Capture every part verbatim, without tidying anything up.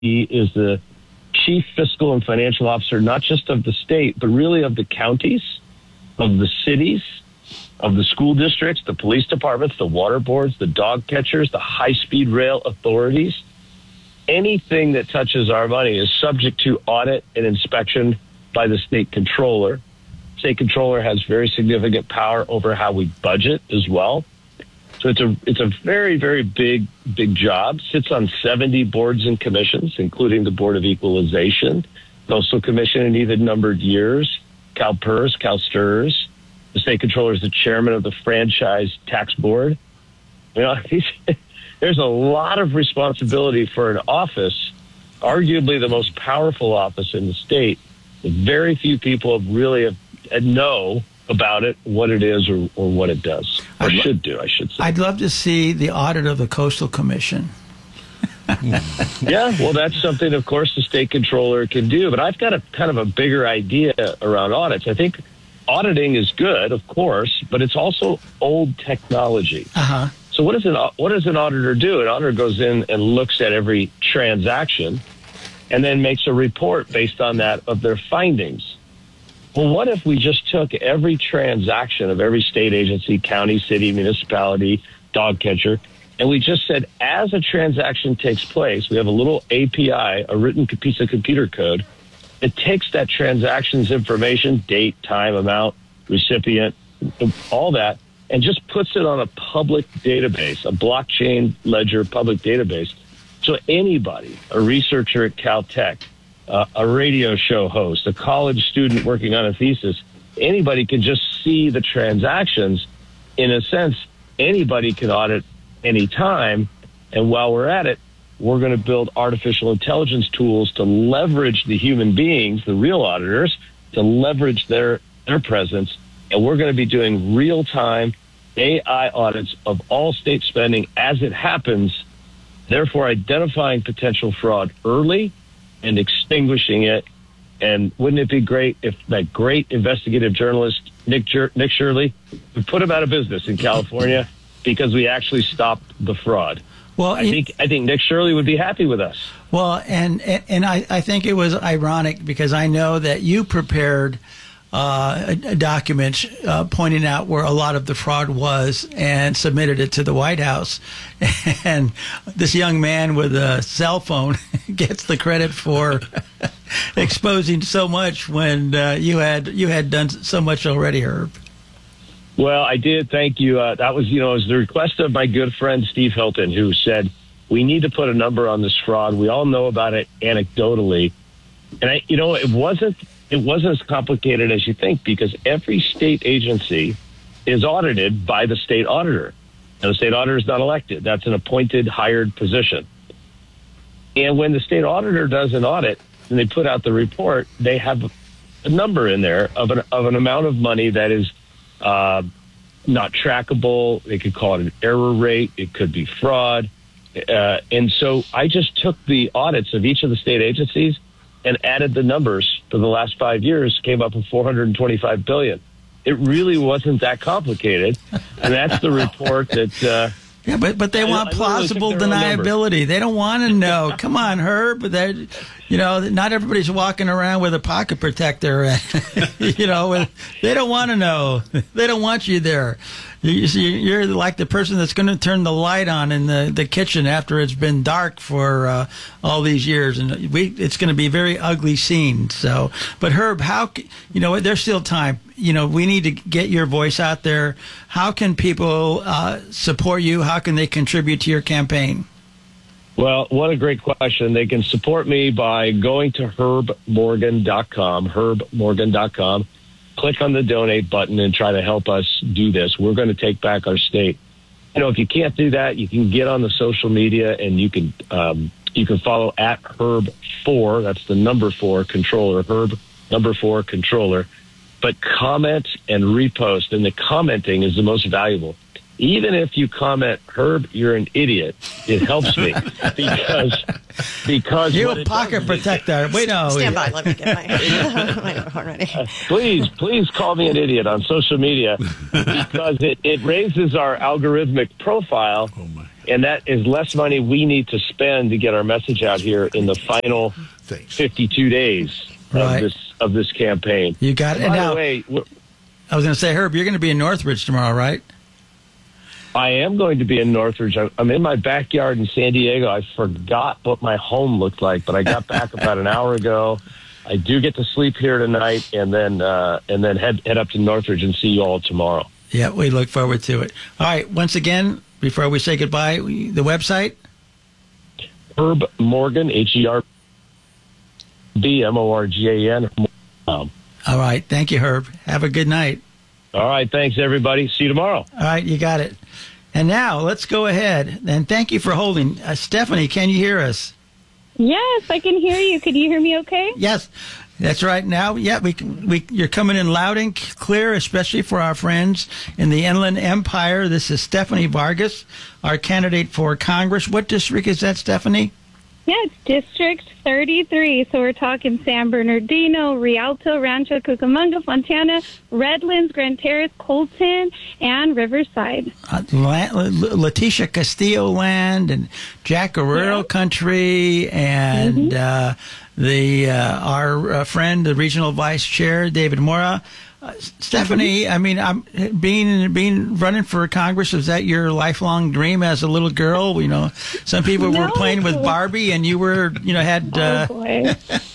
he is the chief fiscal and financial officer, not just of the state, but really of the counties, of the cities, of the school districts, the police departments, the water boards, the dog catchers, the high-speed rail authorities. Anything that touches our money is subject to audit and inspection by the state controller. State controller has very significant power over how we budget as well. So it's a it's a very, very big, big job. Sits on seventy boards and commissions, including the Board of Equalization, Coastal Commission in even numbered years, CalPERS, CalSTRS. The state controller is the chairman of the Franchise Tax Board. You know, he's, there's a lot of responsibility for an office, arguably the most powerful office in the state. Very few people have really have, know about it, what it is, or, or what it does, or I'd should do, I should say. I'd love to see the audit of the Coastal Commission. Yeah, well, that's something, of course, the state controller can do. But I've got a kind of a bigger idea around audits. I think auditing is good, of course, but it's also old technology. Uh-huh. So what does an what does an auditor do? An auditor goes in and looks at every transaction and then makes a report based on that of their findings. Well, what if we just took every transaction of every state agency, county, city, municipality, dog catcher, and we just said, as a transaction takes place, we have a little A P I, a written piece of computer code. It takes that transaction's information, date, time, amount, recipient, all that, and just puts it on a public database, a blockchain ledger public database. So anybody, a researcher at Caltech, uh, a radio show host, a college student working on a thesis, anybody can just see the transactions. In a sense, anybody can audit anytime. And while we're at it, we're going to build artificial intelligence tools to leverage the human beings, the real auditors, to leverage their, their presence. And we're going to be doing real-time A I audits of all state spending as it happens, therefore identifying potential fraud early and extinguishing it. And wouldn't it be great if that great investigative journalist, Nick, Jer- Nick Shirley, we put him out of business in California because we actually stopped the fraud? Well, I think I think Nick Shirley would be happy with us. Well, and and I, I think it was ironic because I know that you prepared uh, a, a document uh, pointing out where a lot of the fraud was and submitted it to the White House. And this young man with a cell phone gets the credit for exposing so much when uh, you had you had done so much already, Herb. Well, I did. Thank you. Uh, that was, you know, it was the request of my good friend Steve Hilton, who said, we need to put a number on this fraud. We all know about it anecdotally. And, I, you know, it wasn't it wasn't as complicated as you think, because every state agency is audited by the state auditor. And the state auditor is not elected. That's an appointed, hired position. And when the state auditor does an audit and they put out the report, they have a number in there of an, of an amount of money that is Uh, not trackable. They could call it an error rate. It could be fraud. Uh, and so I just took the audits of each of the state agencies and added the numbers for the last five years, came up with four hundred twenty-five billion dollars. It really wasn't that complicated. And that's the report that... Uh, yeah, but but they want I, I plausible deniability. They don't want to know. Come on, Herb. They, you know, not everybody's walking around with a pocket protector. You know, they don't want to know. They don't want you there. You, you're like the person that's going to turn the light on in the, the kitchen after it's been dark for uh, all these years, and we it's going to be a very ugly scene. So, but Herb, how you know there's still time. You know, we need to get your voice out there. How can people uh, support you? How can they contribute to your campaign? Well, what a great question. They can support me by going to herb morgan dot com, herb morgan dot com. Click on the donate button and try to help us do this. We're going to take back our state. You know, if you can't do that, you can get on the social media and you can um, you can follow at Herb four. That's the number four controller, Herb number four controller. But comment and repost, and the commenting is the most valuable. Even if you comment, Herb, you're an idiot, it helps me because because you a pocket protector. Wait, no, stand by. Let me get my microphone ready. Uh, please, please call me an idiot on social media because it, it raises our algorithmic profile. Oh my. And that is less money we need to spend to get our message out here in the final Thanks. fifty-two days Right. of this of this campaign. You got it. By And now, the way, w- I was going to say, Herb, you're going to be in Northridge tomorrow, right? I am going to be in Northridge. I'm- I'm in my backyard in San Diego. I forgot what my home looked like, but I got back about an hour ago. I do get to sleep here tonight, and then uh, and then head head up to Northridge and see you all tomorrow. Yeah, we look forward to it. All right, once again, before we say goodbye, we- the website? Herb Morgan, H E R B M O R G A N. Um, All right, thank you, Herb. Have a good night. all right, thanks, everybody. See you tomorrow. All right, you got it. And now let's go ahead. And thank you for holding. Uh, Stephanie, can you hear us? Yes, I can hear you. Can you hear me okay? Yes, that's right. Now, yeah, we we you're coming in loud and clear, especially for our friends in the Inland Empire. This is Stephanie Vargas, our candidate for Congress. What district is that, Stephanie? Yeah, it's District thirty-three. So we're talking San Bernardino, Rialto, Rancho Cucamonga, Fontana, Redlands, Grand Terrace, Colton, and Riverside. Uh, La- Leticia Castillo land and Jack Guerrero Yeah. country and uh, the uh, our uh, friend, the regional vice chair, David Mora. Uh, Stephanie, I mean, I'm being being running for Congress. Was that your lifelong dream as a little girl? You know, some people were No. playing with Barbie, and you were, you know, had. Uh, Oh, boy.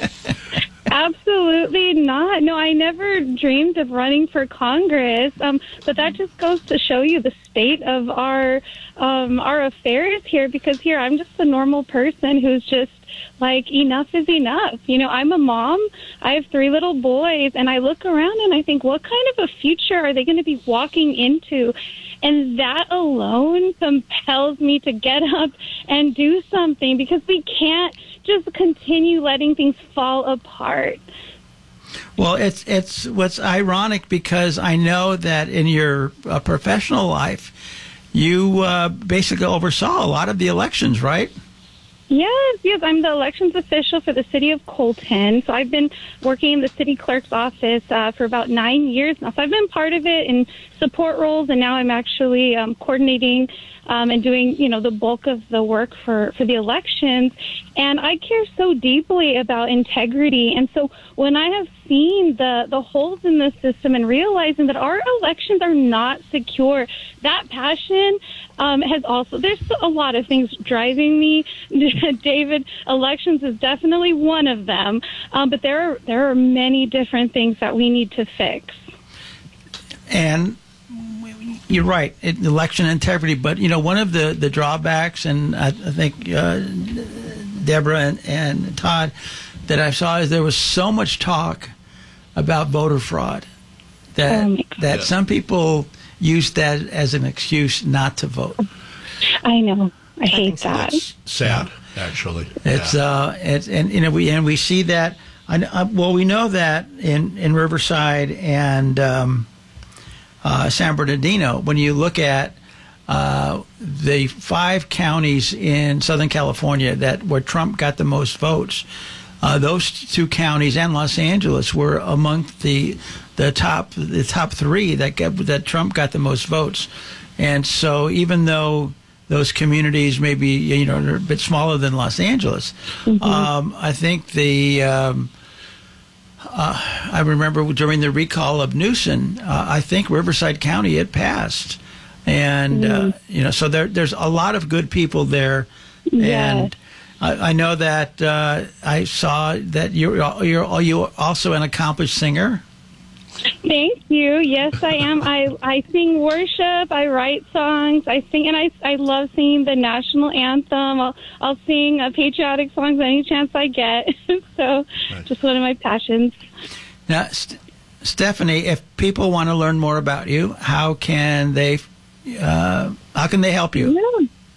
Absolutely not. No, I never dreamed of running for Congress. Um, but that just goes to show you the state of our um, our affairs here. Because here, I'm just a normal person who's just like, enough is enough. You know, I'm a mom. I have three little boys, and I look around and I think, what kind of a future are they going to be walking into? And that alone compels me to get up and do something, because we can't just continue letting things fall apart. Well, it's it's what's ironic, because I know that in your uh, professional life, you uh, basically oversaw a lot of the elections, right? Yes, yes. I'm the elections official for the city of Colton. So I've been working in the city clerk's office uh, for about nine years now. So I've been part of it in support roles, and now I'm actually um, coordinating um, and doing, you know, the bulk of the work for, for the elections. And I care so deeply about integrity. And so when I have seen the, the holes in the system and realizing that our elections are not secure, that passion um, has also, there's a lot of things driving me. David, elections is definitely one of them. Um, but there are, there are many different things that we need to fix. And you're right, it, election integrity. But, you know, one of the, the drawbacks, and I, I think uh, Deborah and, and Todd, that I saw is there was so much talk about voter fraud that Oh, that some people used that as an excuse not to vote. I know. I hate so. that. That's sad, actually. It's Yeah. uh, it's and you know we and we see that. I, I, well, we know that in in Riverside and um, uh, San Bernardino. When you look at uh, the five counties in Southern California that where Trump got the most votes, uh, those two counties and Los Angeles were among the the top the top three that got, that Trump got the most votes. And so even though those communities may be, you know, they're a bit smaller than Los Angeles, Mm-hmm. um, I think the um, uh, I remember during the recall of Newsom, uh, I think Riverside County had passed, and uh, you know, so there there's a lot of good people there, and I, I know that uh, I saw that you're you're you're also an accomplished singer. Thank you. Yes, I am. I, I sing worship. I write songs. I sing, and I, I love singing the national anthem. I'll, I'll sing uh, patriotic songs any chance I get. So, Right. just one of my passions. Now, St- Stephanie, if people want to learn more about you, how can they uh, how can they help you? Yeah. Yeah,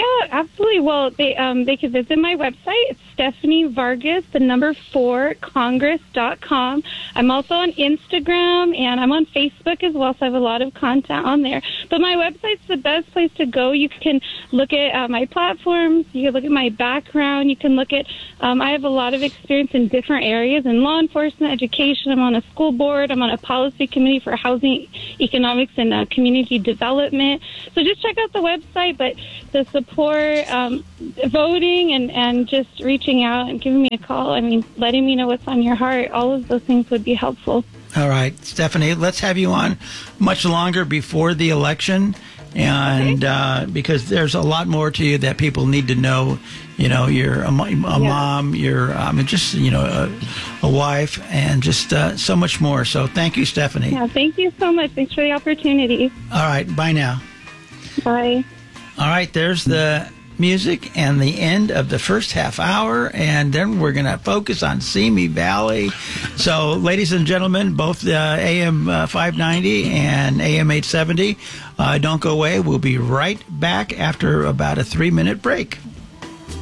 absolutely. Well, they um, they can visit my website. It's Stephanie Vargas, the number four, Congress dot com. I'm also on Instagram, and I'm on Facebook as well, so I have a lot of content on there. But my website's the best place to go. You can look at uh, my platforms. You can look at my background. You can look at, um, I have a lot of experience in different areas, in law enforcement, education. I'm on a school board. I'm on a policy committee for housing, economics, and uh, community development. So just check out the website, but the support, um, voting, and, and just reaching out and giving me a call, I mean, letting me know what's on your heart, all of those things would be helpful. All right, Stephanie, let's have you on much longer before the election, and okay. uh, because there's a lot more to you that people need to know. You know, you're a, a yeah. mom, you're um, just, you know, a, a wife, and just uh, so much more. So thank you, Stephanie. Yeah, thank you so much. Thanks for the opportunity. All right, bye now. Bye. All right, there's the music and the end of the first half hour, and then we're going to focus on Simi Valley. So, ladies and gentlemen, both uh, A M uh, five ninety and A M eight seventy, uh, don't go away. We'll be right back after about a three-minute break.